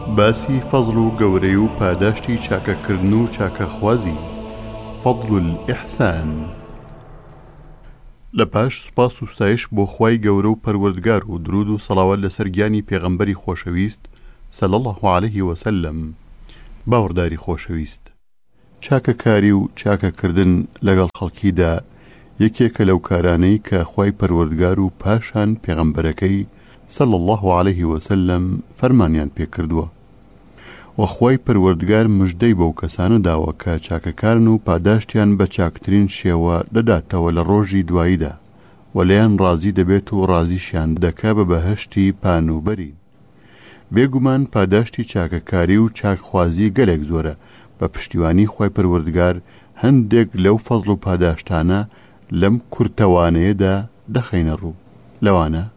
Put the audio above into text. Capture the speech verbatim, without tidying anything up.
باسی فەزڵ و گەورەی و پاداشتی چاکەکردن و چاکەخوازی فەضل الإحسان. لەپاش سوپاس و ستایش بۆ خوای گەورە و پەروەردگار و درود و سەڵاوات لەسەر گیانی پێغەمبەری خۆشەویست صلی الله عليه وسلم. باوەڕداری خۆشەویست، چاکەکاری و چاکەکردن لەگەڵ خەڵکیدا یەکێکە لەو کارانەی کە خوای پەروەردگار و پاشان پێغەمبەرەکەی صلی الله عليه وسلم فەرمانیان پێکردووە، و خوای پەروەردگار مژدەی بەو کەسانە داوە کە چاکەکارن و پاداشتیان بە چاکترین شێوە دەداتەوە لە ڕۆژی دواییدا و لەیان ڕازی دەبێت و ڕازیشیان دەکا بە بەهەشتی پانوبەری. بێگومان پاداشتی چاکەکاری و چاکخوازی گەلێک زۆرە. بە پشتیوانی خوای پەروەردگار هەندێک لەو فەزڵ و پاداشتانە لەم کورتەوانەیەدا دەخەینە ڕوو. لەوانە